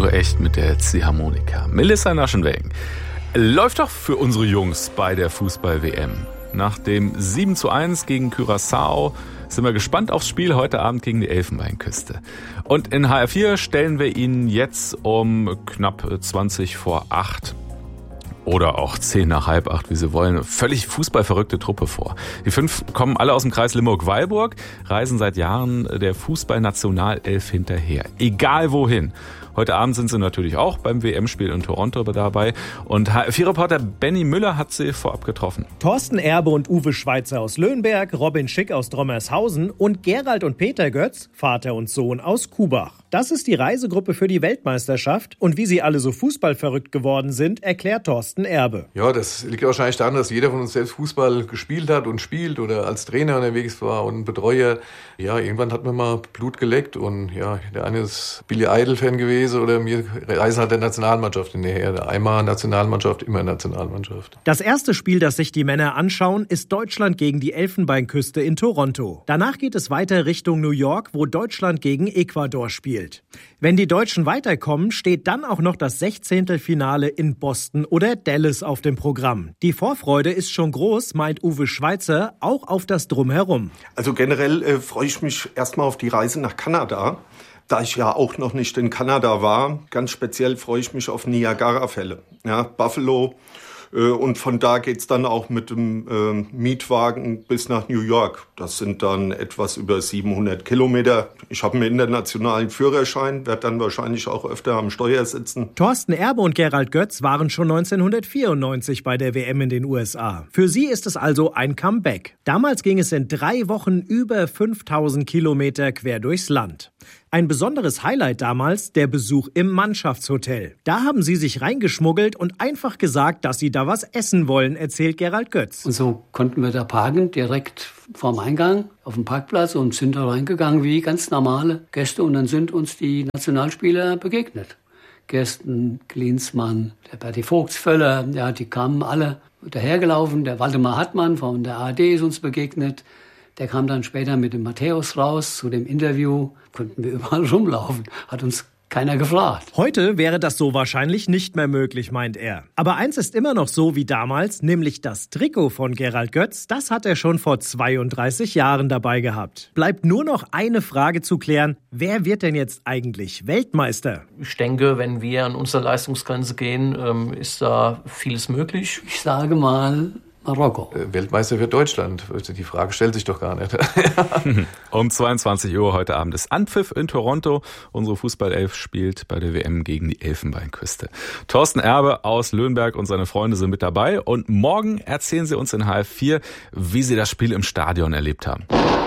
urecht mit der Ziehharmonika. Melissa Naschenwegen. Läuft doch für unsere Jungs bei der Fußball-WM. Nach dem 7:1 gegen Curaçao sind wir gespannt aufs Spiel heute Abend gegen die Elfenbeinküste. Und in HR4 stellen wir Ihnen jetzt um knapp 20 vor 8 oder auch 10 nach halb 8, wie Sie wollen, völlig fußballverrückte Truppe vor. Die 5 kommen alle aus dem Kreis Limburg-Weilburg, reisen seit Jahren der Fußballnationalelf hinterher. Egal wohin. Heute Abend sind sie natürlich auch beim WM-Spiel in Toronto dabei. Und HR4-Reporter Benny Müller hat sie vorab getroffen. Thorsten Erbe und Uwe Schweitzer aus Löhnberg, Robin Schick aus Drommershausen und Gerald und Peter Götz, Vater und Sohn, aus Kubach. Das ist die Reisegruppe für die Weltmeisterschaft. Und wie sie alle so fußballverrückt geworden sind, erklärt Thorsten Erbe. Ja, das liegt wahrscheinlich daran, dass jeder von uns selbst Fußball gespielt hat und spielt oder als Trainer unterwegs war und Betreuer. Ja, irgendwann hat man mal Blut geleckt und ja, der eine ist Billy Idol-Fan gewesen oder wir reisen halt der Nationalmannschaft hinterher. Einmal Nationalmannschaft, immer Nationalmannschaft. Das erste Spiel, das sich die Männer anschauen, ist Deutschland gegen die Elfenbeinküste in Toronto. Danach geht es weiter Richtung New York, wo Deutschland gegen Ecuador spielt. Wenn die Deutschen weiterkommen, steht dann auch noch das 16. Finale in Boston oder Dallas auf dem Programm. Die Vorfreude ist schon groß, meint Uwe Schweitzer, auch auf das Drumherum. Also generell freue ich mich erstmal auf die Reise nach Kanada. Da ich ja auch noch nicht in Kanada war, ganz speziell freue ich mich auf Niagara-Fälle. Ja, Buffalo. Und von da geht's dann auch mit dem Mietwagen bis nach New York. Das sind dann etwas über 700 Kilometer. Ich habe einen internationalen Führerschein, werde dann wahrscheinlich auch öfter am Steuer sitzen. Thorsten Erbe und Gerald Götz waren schon 1994 bei der WM in den USA. Für sie ist es also ein Comeback. Damals ging es in 3 Wochen über 5000 Kilometer quer durchs Land. Ein besonderes Highlight damals, der Besuch im Mannschaftshotel. Da haben sie sich reingeschmuggelt und einfach gesagt, dass sie da was essen wollen, erzählt Gerald Götz. Und so konnten wir da parken, direkt vorm Eingang auf dem Parkplatz und sind da reingegangen wie ganz normale Gäste. Und dann sind uns die Nationalspieler begegnet. Gersten, Klinsmann, der Berti Vogtsvöller, ja, die kamen alle dahergelaufen. Der Waldemar Hartmann von der ARD ist uns begegnet. Der kam dann später mit dem Matthäus raus zu dem Interview. Konnten wir überall rumlaufen. Hat uns keiner gefragt. Heute wäre das so wahrscheinlich nicht mehr möglich, meint er. Aber eins ist immer noch so wie damals, nämlich das Trikot von Gerald Götz, das hat er schon vor 32 Jahren dabei gehabt. Bleibt nur noch eine Frage zu klären. Wer wird denn jetzt eigentlich Weltmeister? Ich denke, wenn wir an unsere Leistungsgrenze gehen, ist da vieles möglich. Ich sage mal Marokko. Weltmeister wird Deutschland. Die Frage stellt sich doch gar nicht. Um 22 Uhr heute Abend ist Anpfiff in Toronto. Unsere Fußballelf spielt bei der WM gegen die Elfenbeinküste. Thorsten Erbe aus Löhnberg und seine Freunde sind mit dabei. Und morgen erzählen sie uns in HR4, wie sie das Spiel im Stadion erlebt haben.